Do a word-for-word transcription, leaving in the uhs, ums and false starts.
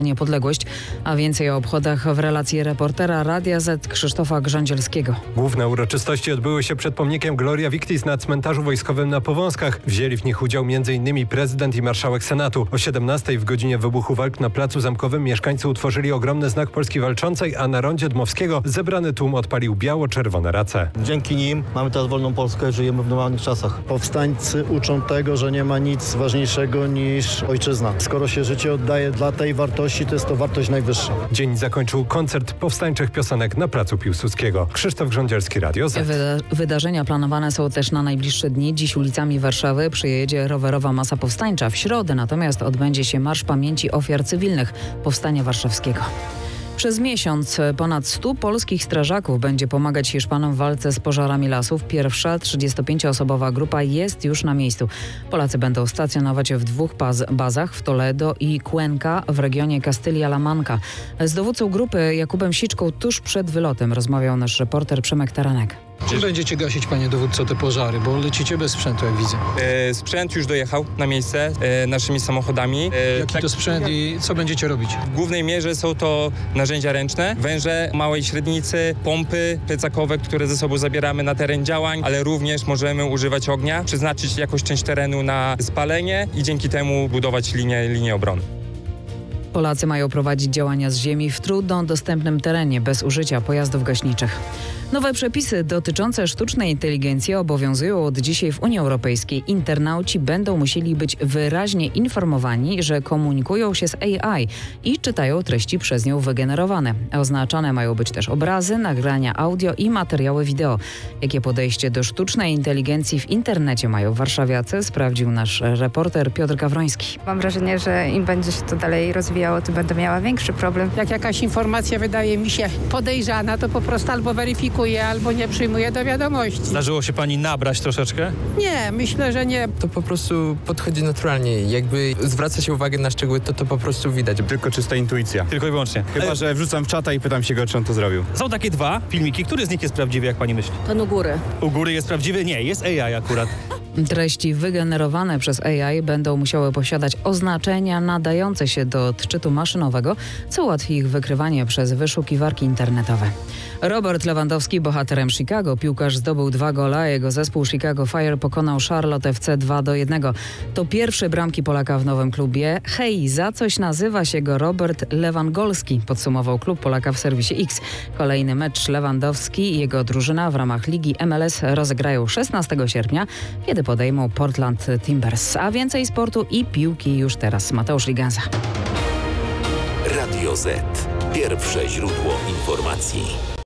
Niepodległość, a więcej o obchodach w relacji reportera Radia Z Krzysztofa Grządzielskiego. Główne uroczystości odbyły się przed pomnikiem Gloria Victis na cmentarzu wojskowym na Powązkach. Wzięli w nich udział m in prezydent i marszałek Senatu. O siedemnastej w godzinie wybuchu walk na Placu Zamkowym mieszkańcy utworzyli ogromny znak Polski Walczącej, a na rondzie Dmowskiego zebrany tłum odpalił biało-czerwone race. Dzięki nim mamy teraz wolną Polskę, żyjemy w normalnych czasach. Powstańcy uczą tego, że nie ma nic ważniejszego niż ojczyzna. Skoro się życie oddaje dla tej wartości, to jest to wartość najwyższa. Dzień zakończył koncert powstańczych piosenek na Placu Piłsudskiego. Krzysztof Grządzielski, Radio Z. Wyda- wydarzenia planowane są też na najbliższe dni. Dziś ulicami Warszawy przyjedzie rowerowa masa powstańcza. W środę natomiast odbędzie się Marsz Pamięci Ofiar Cywilnych Powstania Warszawskiego. Przez miesiąc ponad stu polskich strażaków będzie pomagać Hiszpanom w walce z pożarami lasów. Pierwsza trzydziestopięcioosobowa grupa jest już na miejscu. Polacy będą stacjonować w dwóch baz- bazach w Toledo i Cuenca w regionie Castilla-La Mancha. Z dowódcą grupy Jakubem Siczką tuż przed wylotem rozmawiał nasz reporter Przemek Taranek. Czym będziecie gasić, panie dowódco, te pożary? Bo lecicie bez sprzętu, jak widzę. E, sprzęt już dojechał na miejsce e, naszymi samochodami. E, Jaki tak- to sprzęt i co będziecie robić? W głównej mierze są to narzędzia ręczne, węże małej średnicy, pompy plecakowe, które ze sobą zabieramy na teren działań, ale również możemy używać ognia, przeznaczyć jakąś część terenu na spalenie i dzięki temu budować linię, linię obrony. Polacy mają prowadzić działania z ziemi w trudno dostępnym terenie bez użycia pojazdów gaśniczych. Nowe przepisy dotyczące sztucznej inteligencji obowiązują od dzisiaj w Unii Europejskiej. Internauci będą musieli być wyraźnie informowani, że komunikują się z A I i czytają treści przez nią wygenerowane. Oznaczane mają być też obrazy, nagrania audio i materiały wideo. Jakie podejście do sztucznej inteligencji w internecie mają warszawiacy, sprawdził nasz reporter Piotr Gawroński. Mam wrażenie, że im będzie się to dalej rozwijało, tym będę miała większy problem. Jak jakaś informacja wydaje mi się podejrzana, to po prostu albo weryfikuję, albo nie przyjmuję do wiadomości. Zdarzyło się pani nabrać troszeczkę? Nie, myślę, że nie. To po prostu podchodzi naturalnie. Jakby zwraca się uwagę na szczegóły, to to po prostu widać. Tylko czysta intuicja. Tylko i wyłącznie. Chyba, że wrzucam w czata i pytam się go, czy on to zrobił. Są takie dwa filmiki. Który z nich jest prawdziwy, jak pani myśli? Ten u góry. U góry jest prawdziwy? Nie, jest A I akurat. Treści wygenerowane przez A I będą musiały posiadać oznaczenia nadające się do odczytu maszynowego, co ułatwi ich wykrywanie przez wyszukiwarki internetowe. Robert Lewandowski, bohaterem Chicago. Piłkarz zdobył dwa gola, a jego zespół Chicago Fire pokonał Charlotte F C dwa do jednego. To pierwsze bramki Polaka w nowym klubie. Hej, za coś nazywa się go Robert Lewandowski, podsumował klub Polaka w serwisie X. Kolejny mecz Lewandowski i jego drużyna w ramach Ligi M L S rozegrają szesnastego sierpnia, kiedy podejmą Portland Timbers. A więcej sportu i piłki już teraz. Mateusz Liganza. Radio Z. Pierwsze źródło informacji.